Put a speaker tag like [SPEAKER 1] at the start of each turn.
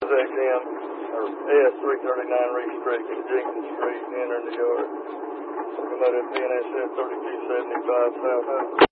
[SPEAKER 1] XM, or S339 restricted, Jenkins Street, entering the yard. Come out at PNSF 3275 South High.